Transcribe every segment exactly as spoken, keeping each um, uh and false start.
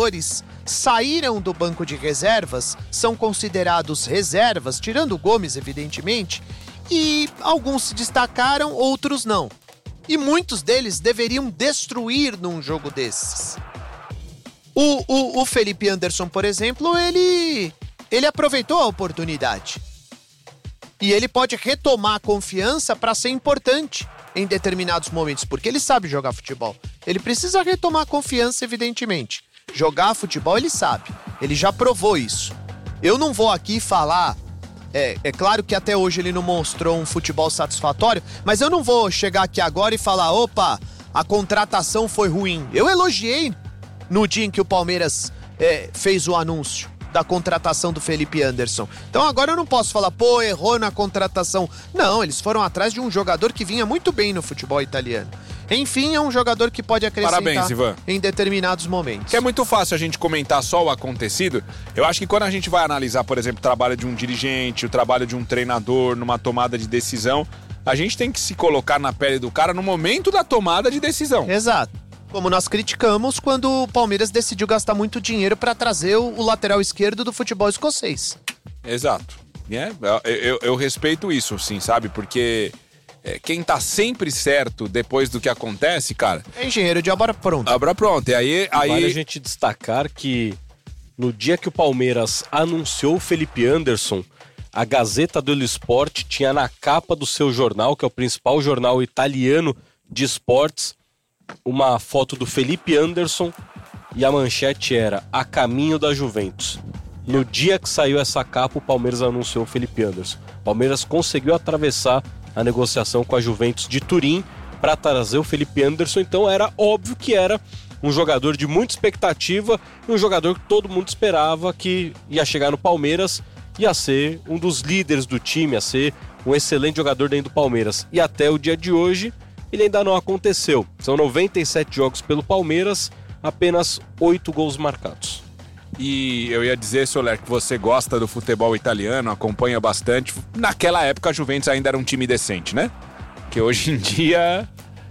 jogadores saíram do banco de reservas, são considerados reservas, tirando o Gomes, evidentemente, e alguns se destacaram, outros não. E muitos deles deveriam destruir num jogo desses. O, o, o Felipe Anderson, por exemplo, ele, ele aproveitou a oportunidade. E ele pode retomar a confiança para ser importante em determinados momentos, porque ele sabe jogar futebol. Ele precisa retomar a confiança, evidentemente. Jogar futebol ele sabe, ele já provou isso. Eu não vou aqui falar, é, é claro que até hoje ele não mostrou um futebol satisfatório, mas eu não vou chegar aqui agora e falar, opa, a contratação foi ruim. Eu elogiei no dia em que o Palmeiras é, fez o anúncio da contratação do Felipe Anderson. Então agora eu não posso falar, pô, errou na contratação. Não, eles foram atrás de um jogador que vinha muito bem no futebol italiano. Enfim, é um jogador que pode acrescentar Parabéns, Ivan. Em determinados momentos. Que é muito fácil a gente comentar só o acontecido. Eu acho que quando a gente vai analisar, por exemplo, o trabalho de um dirigente, o trabalho de um treinador numa tomada de decisão, a gente tem que se colocar na pele do cara no momento da tomada de decisão. Exato. Como nós criticamos quando o Palmeiras decidiu gastar muito dinheiro para trazer o, o lateral esquerdo do futebol escocês. Exato. É, eu, eu, eu respeito isso, sim, sabe? Porque é, quem tá sempre certo depois do que acontece, cara... É engenheiro de obra pronta. Obra pronta. E aí... aí... Vale a gente destacar que no dia que o Palmeiras anunciou o Felipe Anderson, a Gazeta dello Sport tinha na capa do seu jornal, que é o principal jornal italiano de esportes, uma foto do Felipe Anderson e a manchete era a caminho da Juventus. No dia que saiu essa capa, o Palmeiras anunciou o Felipe Anderson. O Palmeiras conseguiu atravessar a negociação com a Juventus de Turim para trazer o Felipe Anderson, então era óbvio que era um jogador de muita expectativa e um jogador que todo mundo esperava que ia chegar no Palmeiras, ia ser um dos líderes do time, ia ser um excelente jogador dentro do Palmeiras. E até o dia de hoje ele ainda não aconteceu. São noventa e sete jogos pelo Palmeiras, apenas oito gols marcados. E eu ia dizer, Soler, que você gosta do futebol italiano, acompanha bastante. Naquela época a Juventus ainda era um time decente, né? Que hoje em dia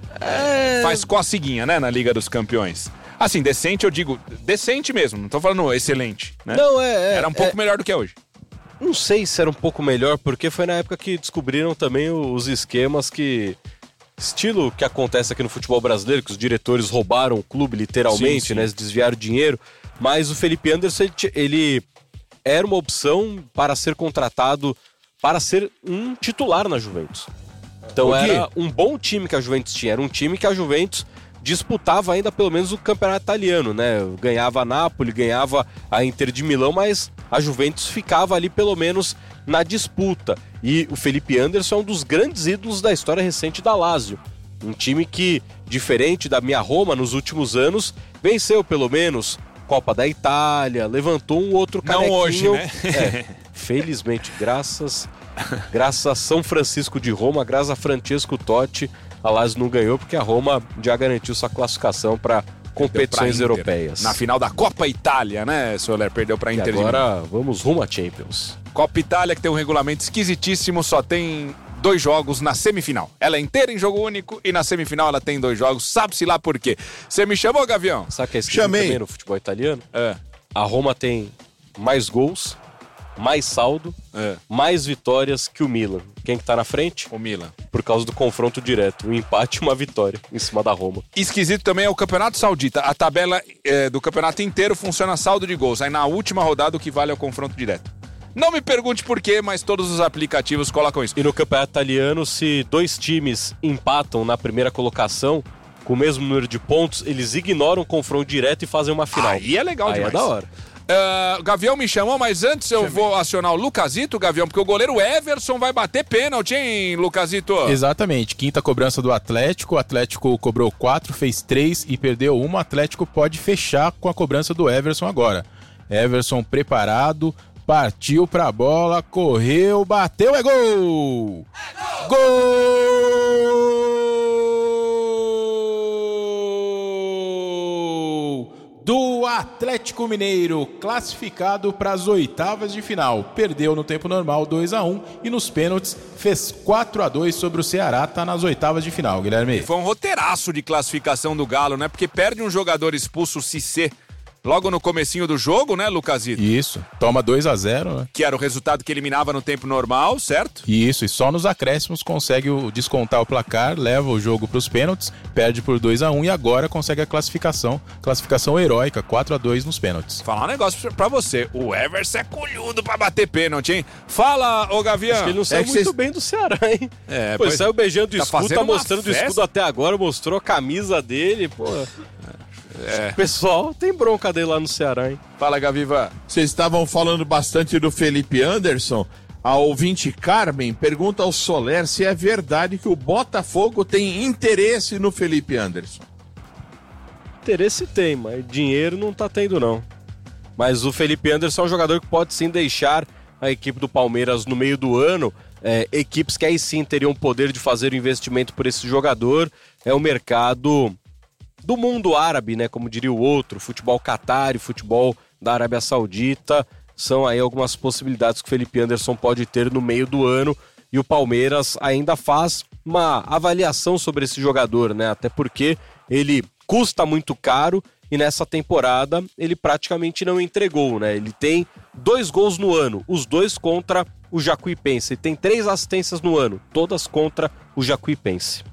é... faz coceguinha, né, na Liga dos Campeões. Assim, decente eu digo, decente mesmo, não tô falando excelente, né? Não, é... é era um pouco é... melhor do que é hoje. Não sei se era um pouco melhor, porque foi na época que descobriram também os esquemas que... Estilo que acontece aqui no futebol brasileiro, que os diretores roubaram o clube literalmente, sim, sim. né? Desviaram dinheiro. Mas o Felipe Anderson, ele, ele era uma opção para ser contratado, para ser um titular na Juventus. Então era um bom time que a Juventus tinha. Era um time que a Juventus disputava ainda pelo menos o campeonato italiano, né? Ganhava a Napoli, ganhava a Inter de Milão, mas a Juventus ficava ali pelo menos na disputa. E o Felipe Anderson é um dos grandes ídolos da história recente da Lazio. Um time que, diferente da minha Roma nos últimos anos, venceu pelo menos Copa da Itália, levantou um outro canequinho. Não hoje, né? É, felizmente, graças, graças a São Francisco de Roma, graças a Francesco Totti, a Lazio não ganhou porque a Roma já garantiu sua classificação para competições europeias. Na final da Copa Itália, né, Soler? Perdeu para Inter. E agora vamos rumo à Champions. Copa Itália, que tem um regulamento esquisitíssimo, só tem dois jogos na semifinal. Ela é inteira em jogo único e na semifinal ela tem dois jogos. Sabe-se lá por quê. Você me chamou, Gavião? Sabe que é esquisito também no futebol italiano? É. A Roma tem mais gols, mais saldo, é. mais vitórias que o Milan. Quem que tá na frente? O Milan. Por causa do confronto direto. Um empate e uma vitória em cima da Roma. Esquisito também é o Campeonato Saudita. A tabela é, do campeonato inteiro funciona saldo de gols. Aí na última rodada o que vale é o confronto direto. Não me pergunte por quê, mas todos os aplicativos colocam isso. E no campeonato italiano, se dois times empatam na primeira colocação, com o mesmo número de pontos, eles ignoram o confronto direto e fazem uma final. Aí é legal Aí demais. É da hora. Uh, o Gavião me chamou, mas antes eu Chamei. vou acionar o Lucasito, Gavião, porque o goleiro Everson vai bater pênalti, hein, Lucasito? Exatamente, quinta cobrança do Atlético, o Atlético cobrou quatro, fez três e perdeu uma, o Atlético pode fechar com a cobrança do Everson agora. Everson preparado, partiu pra bola, correu, bateu, é gol! É gol! Gol! Do Atlético Mineiro, classificado para as oitavas de final. Perdeu no tempo normal dois a um e nos pênaltis fez quatro a dois sobre o Ceará, tá nas oitavas de final, Guilherme. E foi um roteiraço de classificação do Galo, né? Porque perde um jogador expulso, o Cissé, logo no comecinho do jogo, né, Lucasito? Isso, toma dois a zero, né? Que era o resultado que eliminava no tempo normal, certo? Isso, e só nos acréscimos consegue o, descontar o placar, leva o jogo para os pênaltis, perde por dois a um e agora consegue a classificação, classificação heróica, quatro a dois nos pênaltis. Falar um negócio pra você, o Everson é colhudo pra bater pênalti, hein? Fala, ô Gavião. Acho que ele não saiu é muito vocês... bem do Ceará, hein? É, pô, ele saiu beijando o tá escudo, tá mostrando o festa. escudo até agora, mostrou a camisa dele, pô. É. O pessoal tem bronca dele lá no Ceará, hein? Fala, Gaviva. Vocês estavam falando bastante do Felipe Anderson. A ouvinte Carmen pergunta ao Soler se é verdade que o Botafogo tem interesse no Felipe Anderson. Interesse tem, mas dinheiro não tá tendo, não. Mas o Felipe Anderson é um jogador que pode sim deixar a equipe do Palmeiras no meio do ano. É, equipes que aí sim teriam o poder de fazer o investimento por esse jogador. É o mercado do mundo árabe, né? Como diria o outro, futebol catário, futebol da Arábia Saudita. São aí algumas possibilidades que o Felipe Anderson pode ter no meio do ano. E o Palmeiras ainda faz uma avaliação sobre esse jogador, né? Até porque ele custa muito caro e nessa temporada ele praticamente não entregou, né? Ele tem dois gols no ano, os dois contra o Jacuipense. Ele tem três assistências no ano, todas contra o Jacuipense.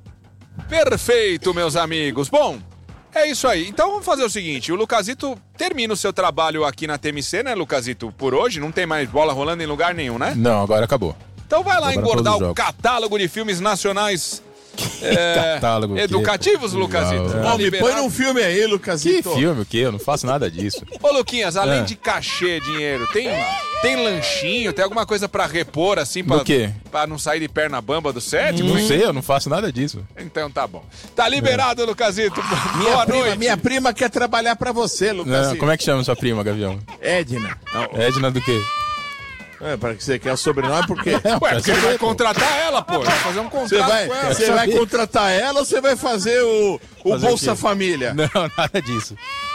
Perfeito, meus amigos. Bom, é isso aí. Então vamos fazer o seguinte, o Lucasito termina o seu trabalho aqui na T M C, né, Lucasito? Por hoje, não tem mais bola rolando em lugar nenhum, né? Não, agora acabou. Então vai lá Agora engordar o jogos. catálogo de filmes nacionais é, Catálogo, educativos, que... Lucasito. Não, Tá Ó, me liberado. põe num filme aí, Que Lucasito. filme, o quê? Eu não faço nada disso. Ô, Luquinhas, além É. de cachê, dinheiro, tem, tem lanchinho, tem alguma coisa pra repor, assim, pra, Do quê? pra não sair de perna bamba do set? Não sei, eu não faço nada disso. Então tá bom. Tá liberado, Lucasito. Minha Boa prima, noite. minha prima quer trabalhar pra você, Não, Lucasito. como é que chama sua prima, Gavião? Edna. Edna do quê? É, para que você quer o sobrenome, por quê? Ué, porque Você ele vai pô. contratar ela, pô. Vai fazer um Você contrato vai, com ela. você vai contratar ela ou você vai fazer o, o Fazer o Bolsa quê? Família? Não, nada disso.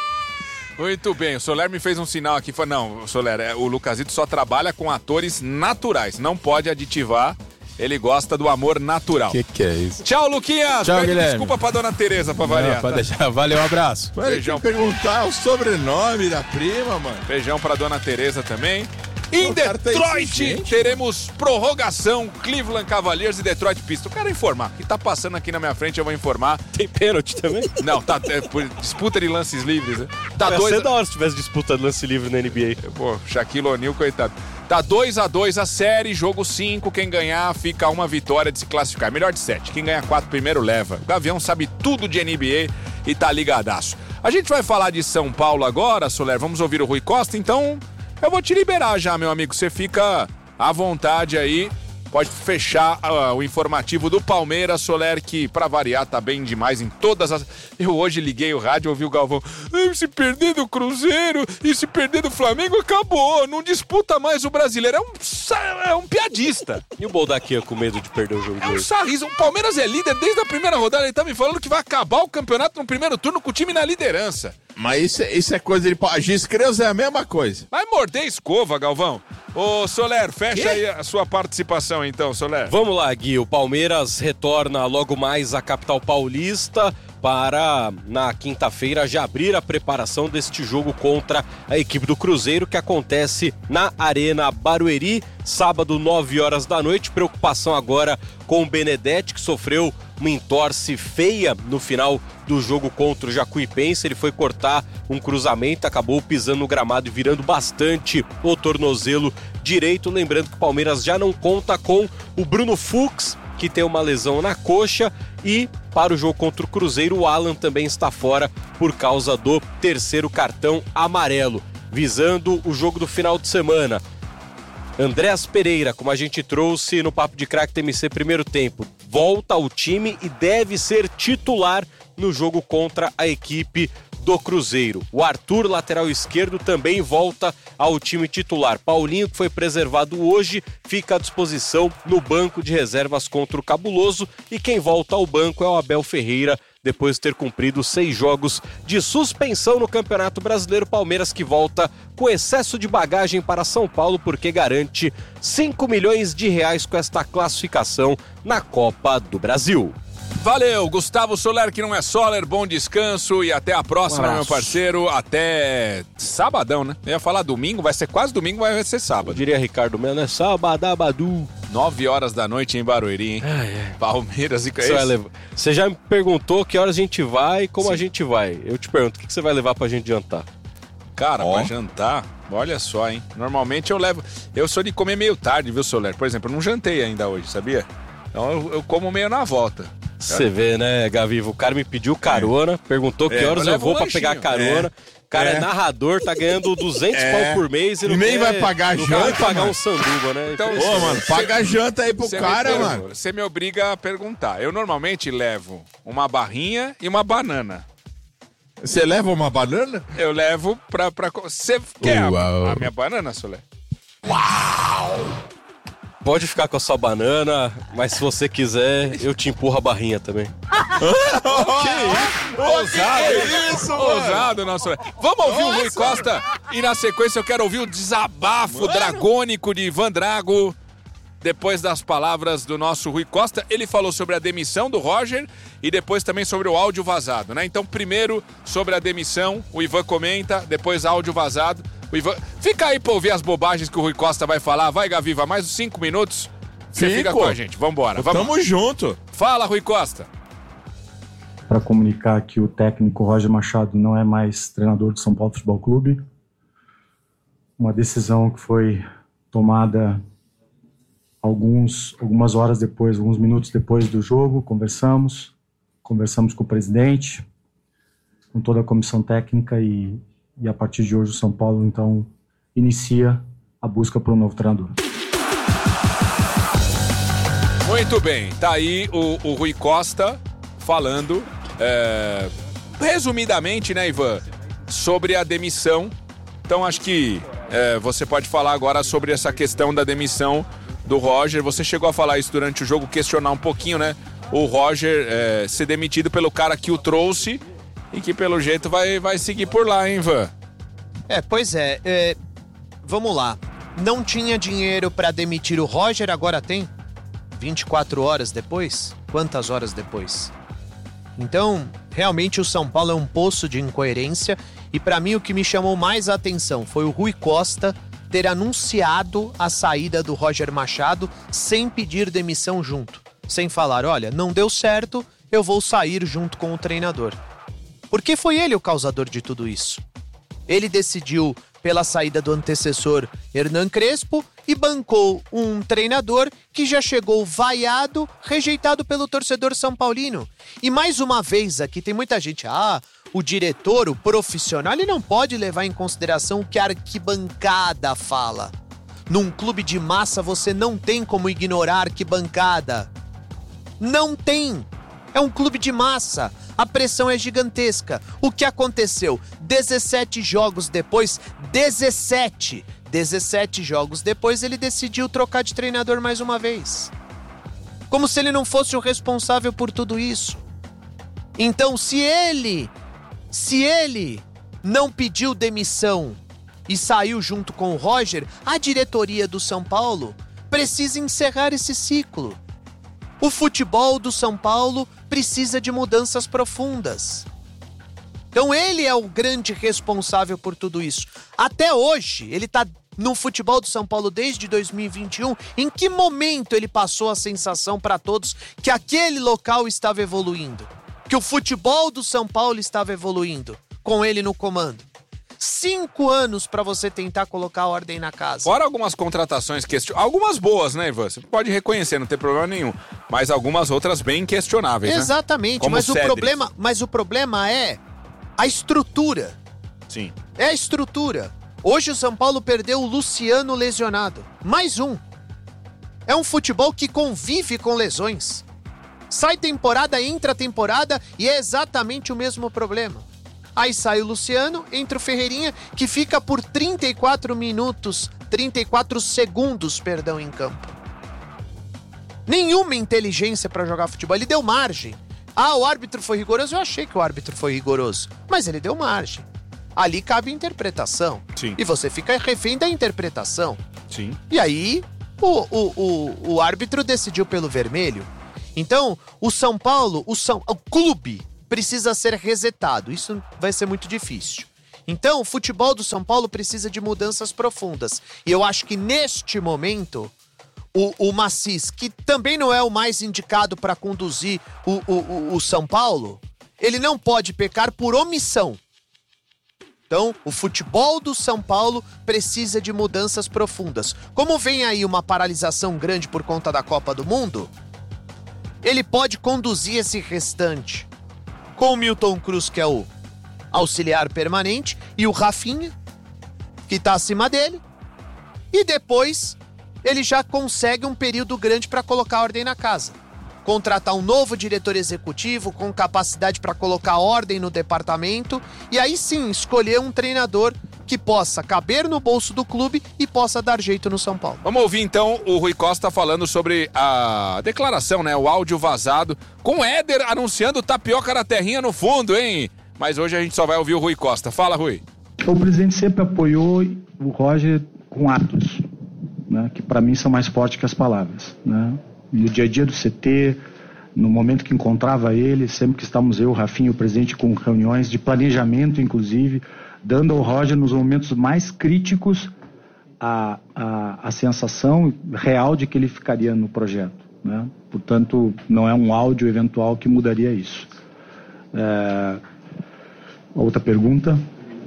Muito bem, o Soler me fez um sinal aqui. Falou, não, Soler, é, o Lucasito só trabalha com atores naturais. Não pode aditivar. Ele gosta do amor natural. Que que é isso? Tchau, Luquinhas. Tchau, Pede Guilherme. desculpa pra dona Tereza, pra variar. Não, pode tá? deixar. Valeu, um abraço. Mas ele Beijão. tem que perguntar o sobrenome da prima, mano. Beijão pra dona Tereza também. Em O cara tá Detroit, exigente. teremos prorrogação Cleveland Cavaliers e Detroit Pistons. Eu quero informar. O que tá passando aqui na minha frente, eu vou informar. Tem pênalti também? Não, tá é, por disputa de lances livres, né? Tá Ia dois... ser da hora se tivesse disputa de lance livre na N B A. Pô, Shaquille O'Neal, coitado. Tá dois a dois a série, jogo cinco. Quem ganhar fica uma vitória de se classificar. Melhor de sete. Quem ganhar quatro primeiro leva. O Gavião sabe tudo de N B A e tá ligadaço. A gente vai falar de São Paulo agora, Soler. Vamos ouvir o Rui Costa, então eu vou te liberar já, meu amigo. Você fica à vontade aí. Pode fechar uh, o informativo do Palmeiras, Soler, que pra variar tá bem demais em todas as... Eu hoje liguei o rádio e ouvi o Galvão. "Ah, se perder do Cruzeiro e se perder do Flamengo, acabou. Não disputa mais o brasileiro. É um, sa- é um piadista. E o Boldaquia com medo de perder o jogo É de um hoje? sarriso. O Palmeiras é líder desde a primeira rodada. Ele tá me falando que vai acabar o campeonato no primeiro turno com o time na liderança. Mas isso, é- isso é coisa de... A Giz Creus é a mesma coisa. Vai morder escova, Galvão. Ô, Soler, fecha aí a sua participação então, Soler. Vamos lá, Gui. O Palmeiras retorna logo mais à capital paulista para, na quinta-feira, já abrir a preparação deste jogo contra a equipe do Cruzeiro, que acontece na Arena Barueri, sábado, nove horas da noite. Preocupação agora com o Benedetti, que sofreu uma entorse feia no final do jogo contra o Jacuipense. Ele foi cortar um cruzamento, acabou pisando no gramado e virando bastante o tornozelo direito. Lembrando que o Palmeiras já não conta com o Bruno Fux, que tem uma lesão na coxa, e para o jogo contra o Cruzeiro, o Alan também está fora por causa do terceiro cartão amarelo. Visando o jogo do final de semana, Andréas Pereira, como a gente trouxe no Papo de Craque T M C primeiro tempo, volta ao time e deve ser titular no jogo contra a equipe do Cruzeiro. O Arthur, lateral esquerdo, também volta ao time titular. Paulinho, que foi preservado hoje, fica à disposição no banco de reservas contra o Cabuloso, e quem volta ao banco é o Abel Ferreira, depois de ter cumprido seis jogos de suspensão no Campeonato Brasileiro. Palmeiras que volta com excesso de bagagem para São Paulo, porque garante cinco milhões de reais com esta classificação na Copa do Brasil. Valeu, Gustavo Soler, que não é Soler, bom descanso e até a próxima, Um meu parceiro. Até sabadão, né? Eu ia falar domingo, vai ser quase domingo, vai ser sábado. Eu diria Ricardo Melo, é sabadabadu. Nove horas da noite em Barueri, hein? Ai, ai. Palmeiras e Você, vai levar... você já me perguntou que horas a gente vai e como Sim. a gente vai. Eu te pergunto, o que você vai levar pra gente jantar? Cara, Ó. pra jantar, olha só, hein? Normalmente eu levo... Eu sou de comer meio tarde, viu, Soler? Por exemplo, eu não jantei ainda hoje, sabia? Então eu, eu como meio na volta. Você vê, né, Gavivo? O cara me pediu carona, perguntou que É, horas eu eu levo vou um pra pegar lanchinho. carona. O cara é. É. narrador, tá ganhando duzentos É. pau por mês e não E nem quer- vai pagar não janta, vai pagar mano. um sanduba, né? Então, Ô, mano, paga a janta aí pro Você cara, me, mano. Você me obriga a perguntar. Eu normalmente levo uma barrinha e uma banana. Você leva uma banana? Eu levo pra... pra... Você quer a, Uau. a minha banana, Soler? Pode ficar com a sua banana, mas se você quiser, eu te empurro a barrinha também. Ousado, que isso, mano? Ousado, nosso. Vamos ouvir o Rui Costa e na sequência eu quero ouvir o desabafo dragônico de Ivan Drago. Depois das palavras do nosso Rui Costa, ele falou sobre a demissão do Roger e depois também sobre o áudio vazado, né? Então, primeiro sobre a demissão, o Ivan comenta, depois áudio vazado. O Ivan... Fica aí pra ouvir as bobagens que o Rui Costa vai falar. Vai, Gaviva, mais uns cinco minutos. Você Fico. fica com a gente. Vambora. Vamos. Tamo junto. Fala, Rui Costa. Para comunicar que o técnico Roger Machado não é mais treinador do São Paulo Futebol Clube. Uma decisão que foi tomada alguns, algumas horas depois, alguns minutos depois do jogo. Conversamos, conversamos com o presidente, com toda a comissão técnica e, e a partir de hoje o São Paulo, então, inicia a busca por um novo treinador. Muito bem, tá aí o, o Rui Costa falando, é, resumidamente, né, Ivan, sobre a demissão. Então acho que é, você pode falar agora sobre essa questão da demissão do Roger. Você chegou a falar isso durante o jogo, questionar um pouquinho, né, o Roger é, ser demitido pelo cara que o trouxe e que pelo jeito vai, vai seguir por lá, hein, Ivan? É, pois é, é, vamos lá. Não tinha dinheiro pra demitir o Roger, agora tem? vinte e quatro horas depois? Quantas horas depois? Então, realmente o São Paulo é um poço de incoerência e pra mim o que me chamou mais a atenção foi o Rui Costa ter anunciado a saída do Roger Machado sem pedir demissão junto. Sem falar, olha, não deu certo, eu vou sair junto com o treinador. Porque foi ele o causador de tudo isso. Ele decidiu pela saída do antecessor Hernan Crespo e bancou um treinador que já chegou vaiado, rejeitado pelo torcedor são paulino. E mais uma vez aqui tem muita gente, ah, o diretor, o profissional, ele não pode levar em consideração o que a arquibancada fala. Num clube de massa você não tem como ignorar a arquibancada. Não tem. É um clube de massa. A pressão é gigantesca. O que aconteceu? dezessete jogos depois, dezessete, dezessete jogos depois, ele decidiu trocar de treinador mais uma vez. Como se ele não fosse o responsável por tudo isso. Então, se ele, se ele não pediu demissão e saiu junto com o Roger, a diretoria do São Paulo precisa encerrar esse ciclo. O futebol do São Paulo precisa de mudanças profundas. Então ele é o grande responsável por tudo isso. Até hoje, ele está no futebol do São Paulo desde dois mil e vinte e um. Em que momento ele passou a sensação para todos que aquele local estava evoluindo? Que o futebol do São Paulo estava evoluindo com ele no comando? Cinco anos para você tentar colocar a ordem na casa. Fora algumas contratações, question... algumas boas, né, Ivan? Você pode reconhecer, não tem problema nenhum. Mas algumas outras bem questionáveis, né? Exatamente, Como mas o, Cedric. problema, mas o problema é a estrutura. Sim. É a estrutura. Hoje o São Paulo perdeu o Luciano lesionado. Mais um. É um futebol que convive com lesões. Sai temporada, entra temporada e é exatamente o mesmo problema. Aí sai o Luciano, entra o Ferreirinha, que fica por trinta e quatro minutos, trinta e quatro segundos, perdão, em campo. Nenhuma inteligência para jogar futebol. Ele deu margem. Ah, o árbitro foi rigoroso? Eu achei que o árbitro foi rigoroso. Mas ele deu margem. Ali cabe interpretação. Sim. E você fica refém da interpretação. Sim. E aí, o, o, o, o árbitro decidiu pelo vermelho. Então, o São Paulo, o, São, o clube precisa ser resetado. Isso vai ser muito difícil. Então, o futebol do São Paulo precisa de mudanças profundas. E eu acho que neste momento, o, o Macis, que também não é o mais indicado para conduzir o, o, o São Paulo, ele não pode pecar por omissão. Então, o futebol do São Paulo precisa de mudanças profundas. Como vem aí uma paralisação grande por conta da Copa do Mundo, ele pode conduzir esse restante com o Milton Cruz, que é o auxiliar permanente, e o Rafinha, que tá acima dele, e depois ele já consegue um período grande para colocar ordem na casa. Contratar um novo diretor executivo com capacidade para colocar ordem no departamento e aí sim escolher um treinador que possa caber no bolso do clube e possa dar jeito no São Paulo. Vamos ouvir então o Rui Costa falando sobre a declaração, né? O áudio vazado com o Éder anunciando tapioca na terrinha no fundo, hein? Mas hoje a gente só vai ouvir o Rui Costa. Fala, Rui. O presidente sempre apoiou o Roger com atos, né? Que para mim são mais fortes que as palavras, né? No dia a dia do C T, no momento que encontrava ele, sempre que estávamos eu, o Rafinha e o presidente com reuniões de planejamento, inclusive, dando ao Roger nos momentos mais críticos a, a, a sensação real de que ele ficaria no projeto, né? Portanto, não é um áudio eventual que mudaria isso. É... Outra pergunta.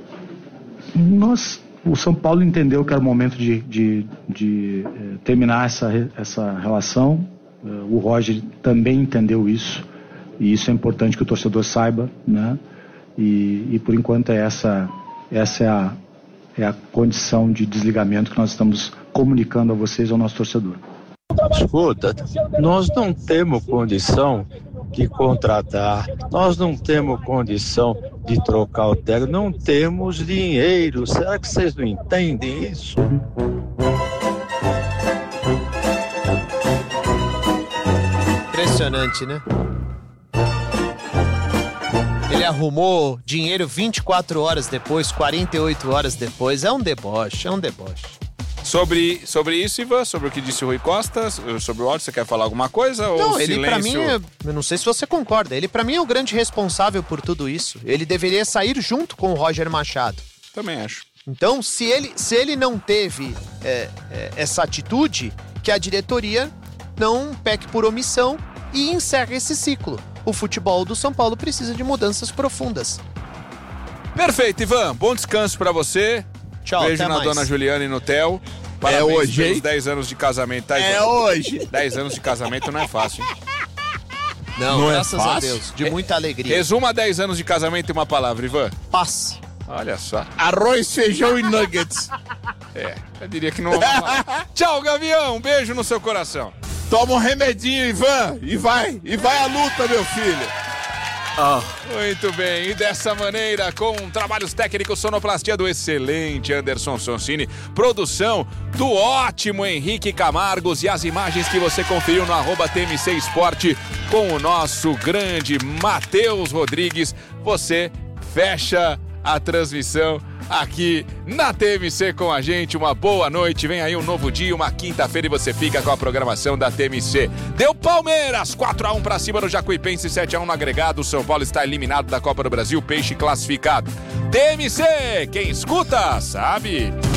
Nós, o São Paulo entendeu que era o momento de, de, de, de terminar essa, essa relação. O Roger também entendeu isso, e isso é importante que o torcedor saiba, né? E, e por enquanto é essa, essa é a, é a condição de desligamento que nós estamos comunicando a vocês, ao nosso torcedor. Escuta, nós não temos condição de contratar, nós não temos condição de trocar o técnico, não temos dinheiro. Será que vocês não entendem isso? Impressionante, né? Ele arrumou dinheiro vinte e quatro horas depois, quarenta e oito horas depois. É um deboche, é um deboche. Sobre, sobre isso, Ivan, sobre o que disse o Rui Costa, sobre o áudio, você quer falar alguma coisa? Não, ou ele silêncio... pra mim, eu não sei se você concorda, ele pra mim é o grande responsável por tudo isso. Ele deveria sair junto com o Roger Machado. Também acho. Então, se ele, se ele não teve é, é, essa atitude, que a diretoria não peque por omissão e encerre esse ciclo. O futebol do São Paulo precisa de mudanças profundas. Perfeito, Ivan. Bom descanso pra você. Tchau, beijo até na mais. dona Juliana e no Theo. Parabéns é hoje, pelos hein? dez anos de casamento. Tá, é Ivan? hoje. dez anos de casamento não é fácil, hein? Não, Não é graças a fácil? Deus. De muita alegria. Resuma dez anos de casamento em uma palavra, Ivan. Paz. Olha só. Arroz, feijão e nuggets. É, eu diria que não... Tchau, Gavião. Um beijo no seu coração. Toma um remedinho, Ivan, e vai, e vai à luta, meu filho. Oh. Muito bem, e dessa maneira, com trabalhos técnicos, sonoplastia do excelente Anderson Sonsini, produção do ótimo Henrique Camargos e as imagens que você conferiu no arroba T M C Esporte com o nosso grande Matheus Rodrigues, você fecha a transmissão aqui na T M C com a gente. Uma boa noite, vem aí um novo dia, uma quinta-feira e você fica com a programação da T M C. Deu Palmeiras, quatro a um pra cima no Jacuipense, sete a um no agregado. O São Paulo está eliminado da Copa do Brasil, Peixe classificado. T M C, quem escuta sabe.